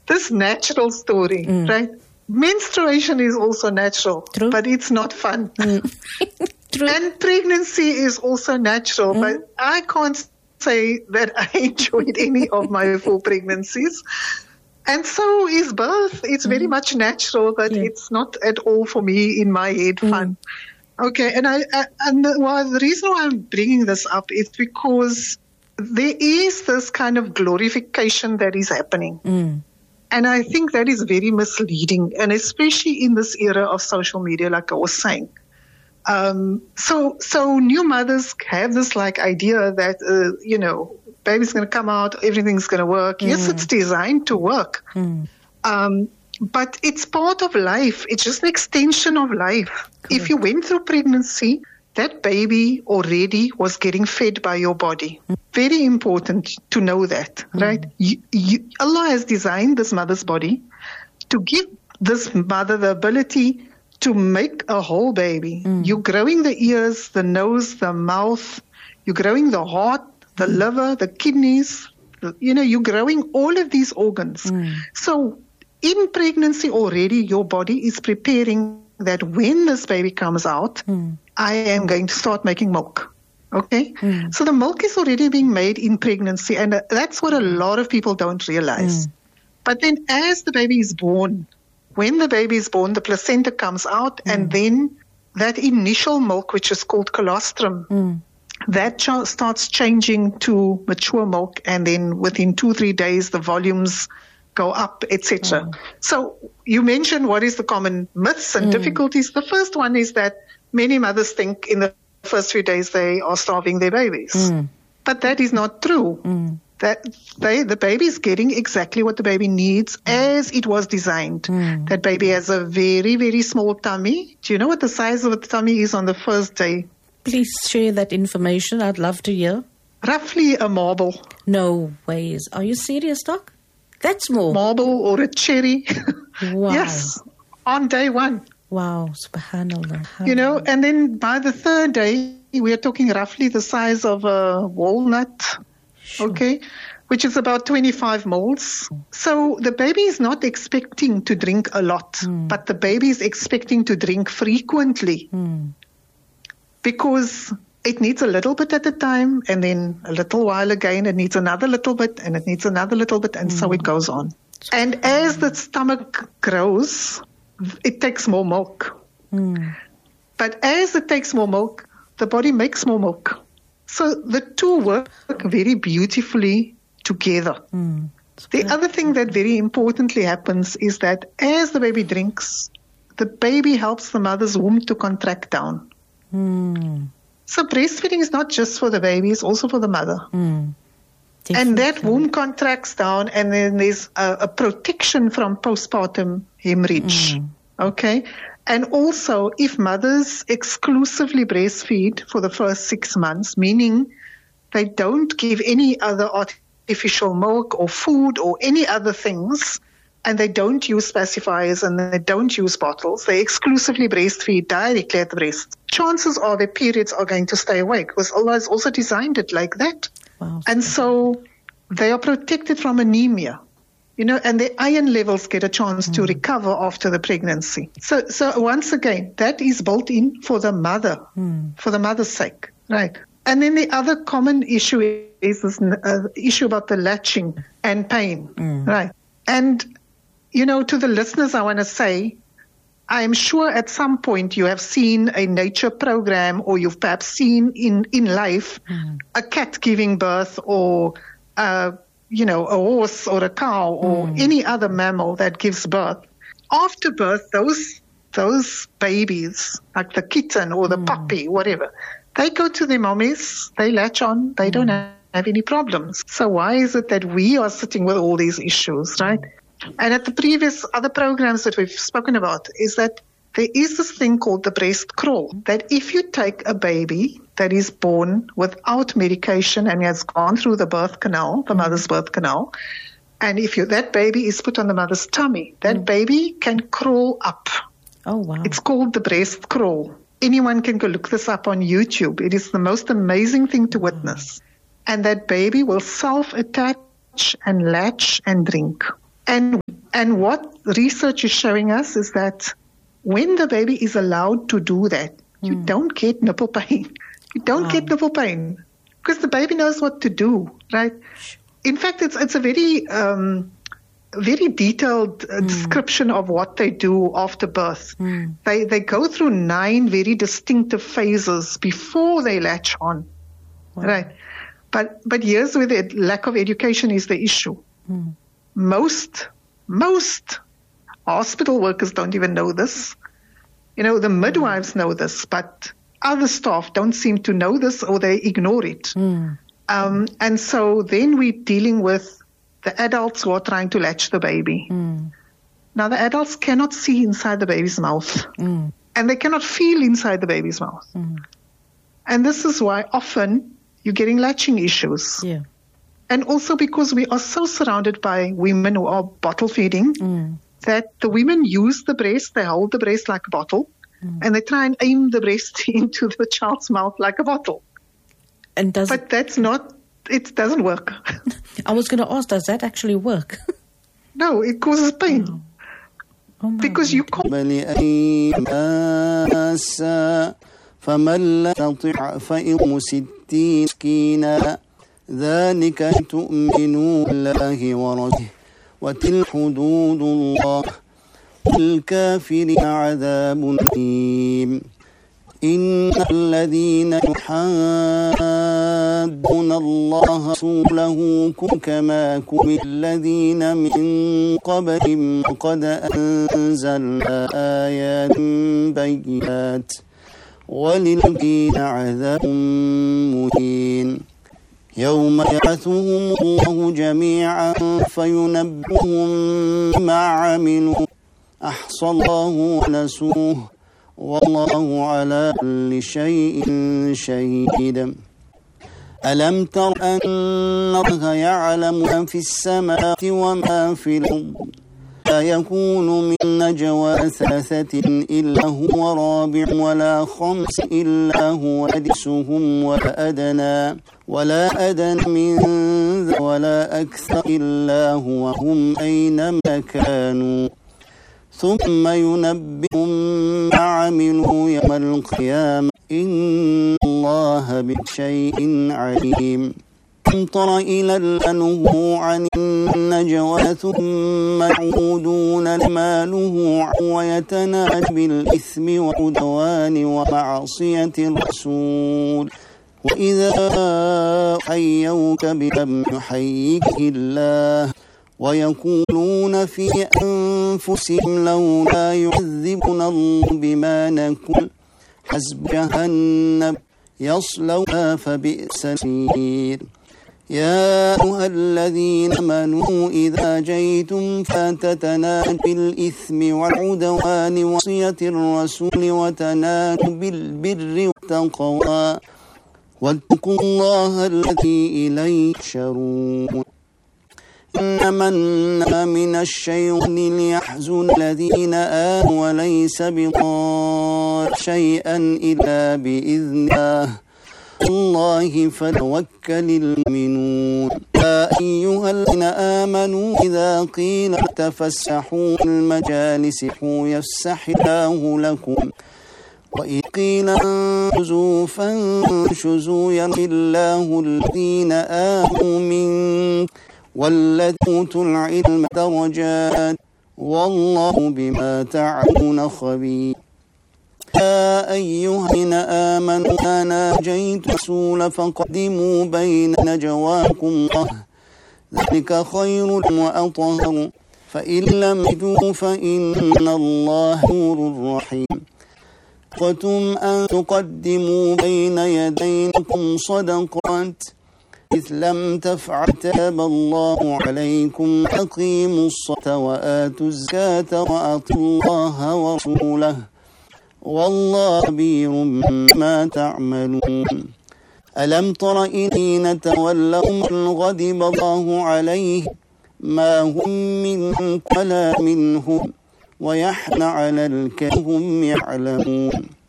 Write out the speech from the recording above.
this natural story, right? Menstruation is also natural, True. but it's not fun. True. And pregnancy is also natural, but I can't say that I enjoyed any of my 4 pregnancies. And so is birth. It's very much natural, but it's not at all for me in my head fun. Okay, and the reason why I'm bringing this up is because there is this kind of glorification that is happening. And I think that is very misleading, and especially in this era of social media, like I was saying. So new mothers have this like idea that, baby's going to come out, everything's going to work. Yes, it's designed to work. But it's part of life. It's just an extension of life. Correct. If you went through pregnancy, that baby already was getting fed by your body. Very important to know that, right? Allah has designed this mother's body to give this mother the ability to make a whole baby. You're growing the ears, the nose, the mouth. You're growing the heart, the liver, the kidneys. You're growing all of these organs. So in pregnancy already, your body is preparing that when this baby comes out, I am going to start making milk. Okay? So the milk is already being made in pregnancy, and that's what a lot of people don't realize. But then as the baby is born, when the baby is born, the placenta comes out, and then that initial milk, which is called colostrum, that starts changing to mature milk, and then within 2-3 days, the volumes go up, etc. So you mentioned what is the common myths and difficulties. The first one is that many mothers think in the first few days they are starving their babies. But that is not true. That the baby is getting exactly what the baby needs as it was designed. That baby has a very, very small tummy. Do you know what the size of the tummy is on the first day? Please share that information. I'd love to hear. Roughly a marble. No ways. Are you serious, Doc? That's more. Marble or a cherry. Wow. Yes, on day 1. Wow, subhanallah. And then by the 3rd day, we are talking roughly the size of a walnut, okay, which is about 25 moles. So the baby is not expecting to drink a lot, but the baby is expecting to drink frequently because it needs a little bit at a time, and then a little while again, it needs another little bit, and it needs another little bit, and so it goes on. And as the stomach grows, it takes more milk. But as it takes more milk, the body makes more milk. So the two work very beautifully together. The other thing that very importantly happens is that as the baby drinks, the baby helps the mother's womb to contract down. So breastfeeding is not just for the baby, it's also for the mother. And that womb contracts down, and then there's a protection from postpartum hemorrhage. Okay? And also, if mothers exclusively breastfeed for the first 6 months, meaning they don't give any other artificial milk or food or any other things, and they don't use pacifiers and they don't use bottles, they exclusively breastfeed directly at the breast, chances are their periods are going to stay away because Allah has also designed it like that. Wow. And so they are protected from anemia, and their iron levels get a chance to recover after the pregnancy. So once again, that is built in for the mother, for the mother's sake, right? And then the other common issue is this issue about the latching and pain, right? And, to the listeners, I want to say, I'm sure at some point you have seen a nature program, or you've perhaps seen in life a cat giving birth, or a horse or a cow or any other mammal that gives birth. After birth, those babies, like the kitten or the puppy, whatever, they go to their mommies, they latch on, they don't have any problems. So why is it that we are sitting with all these issues, right? And at the previous other programs that we've spoken about is that there is this thing called the breast crawl, that if you take a baby that is born without medication and has gone through the birth canal, the mother's birth canal, and if that baby is put on the mother's tummy, that baby can crawl up. Oh, wow. It's called the breast crawl. Anyone can go look this up on YouTube. It is the most amazing thing to witness. And that baby will self-attach and latch and drink. And And what research is showing us is that when the baby is allowed to do that, you don't get nipple pain. You don't get nipple pain because the baby knows what to do, right? In fact, it's a very, very detailed description of what they do after birth. They go through 9 very distinctive phases before they latch on, right? But here's where the lack of education is the issue. Most hospital workers don't even know this. The midwives know this, but other staff don't seem to know this or they ignore it. And so then we're dealing with the adults who are trying to latch the baby. Now, the adults cannot see inside the baby's mouth, and they cannot feel inside the baby's mouth. And this is why often you're getting latching issues. Yeah. And also because we are so surrounded by women who are bottle feeding that the women use the breast, they hold the breast like a bottle, and they try and aim the breast into the child's mouth like a bottle. But that's not, it doesn't work. I was going to ask, does that actually work? No, it causes pain. Because you can't. فمن لا يستطع فإطعام 60 مسكينا ذلك تؤمنوا بالله ورسوله وتلك حدود الله والكافرين عذاب أليم إن الذين يحادون الله ورسوله كما كره الذين من قبلهم قد أنزلنا آيات بينات وللكافرين عذاب مهين يوم يبعثهم الله جميعا فينبئهم بما عملوا أحصى الله ونسوه والله على كل شيء شهيد ألم تر أن الله يعلم ما في السماوات وما في الأرض لا يكون من نجوى 3 إلا هو رابع ولا 5 إلا هو سادسهم ولا أدنى من ذلك ولا أكثر إلا هو هم أينما كانوا ثم ينبئهم ما عملوا يوم القيامة إن الله بشيء عليم ألم تر إلى الذين عن النجوى ثم يعودون لما نهوا عنه ويتناجون بالإثم والعدوان ومعصية الرسول وإذا حيوك بلم يحييك الله ويقولون في أنفسهم لولا يعذبنا الله بما نكن حسب جهنم يصلوها فبئس المصير يا أيها الذين آمنوا إذا جئتم فتتناجوا بالإثم والعدوان ومعصية الرسول وتناجوا بالبر والتقوى واتقوا الله الذي إليه تحشرون إنما النجوى من الشيطان ليحزن الذين آمنوا وليس بضار شيئا إلا بإذن الله فتوكل المؤمنون يا أيها الذين آمنوا إذا قيل تفسحوا المجالس يفسح الله لكم وإذ قيل انشزوا فانشزوا يرحم الله الذين آمنوا منكم والذين أوتوا العلم درجات والله بما تعملون خبير يا أيها الذين آمنوا إذا ناجيتم الرسول فقدموا بين نجواكم الله ذلك خير وأطهر فإن لم تجدوا فإن الله غفور رحيم أَشْفَقْتُمْ أَن تُقَدِّمُوا بَيْنَ يَدَيْكُمْ صَدَقَاتٍ إذ لم تفعل تاب الله عليكم أقيموا الصلاة وآتوا الزكاة وأطيعوا الله ورسوله والله خبير ما تعملون ألم تر إلى تولوا من غضب الله عليه ما هم منكم ولا منهم ويحن على الكافرين هم يعلمون